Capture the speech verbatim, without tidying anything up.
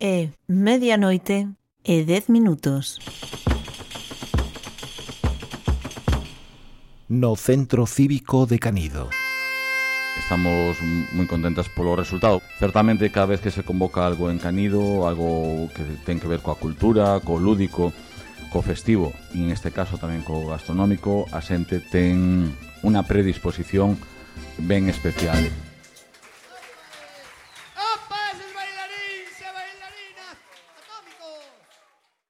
É medianoite e dez minutos. No Centro Cívico de Canido. Estamos moi contentas polo resultado. Certamente, cada vez que se convoca algo en Canido, algo que ten que ver coa cultura, co lúdico, co festivo, e en este caso tamén co gastronómico, a xente ten unha predisposición ben especial.